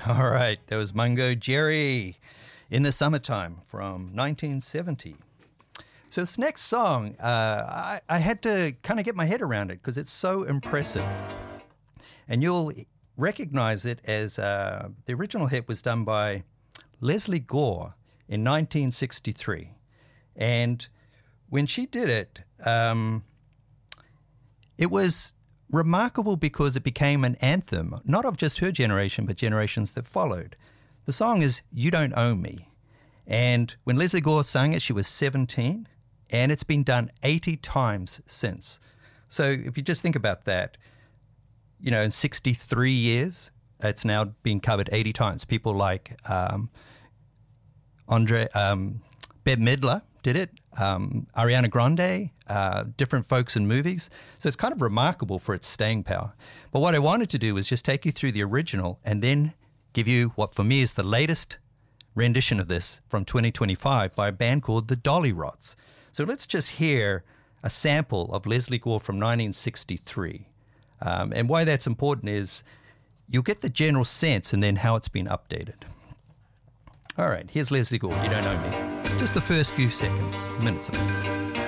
All right, that was Mungo Jerry in the Summertime from 1970. So this next song, I had to kind of get my head around it because it's so impressive. And you'll recognize it as the original hit was done by Leslie Gore in 1963. And when she did it, it was remarkable because it became an anthem, not of just her generation, but generations that followed. The song is You Don't Own Me. And when Leslie Gore sang it, she was 17, and it's been done 80 times since. So if you just think about that, you know, in 63 years, it's now been covered 80 times. People like Bette Midler did it, Ariana Grande, different folks in movies. So it's kind of remarkable for its staying power. But what I wanted to do was just take you through the original and then give you what for me is the latest rendition of this from 2025 by a band called the Dolly Rots. So let's just hear a sample of Leslie Gore from 1963. And why that's important is you'll get the general sense and then how it's been updated. All right, here's Leslie Gore, You Don't Know Me. Just the first few seconds, minutes of it.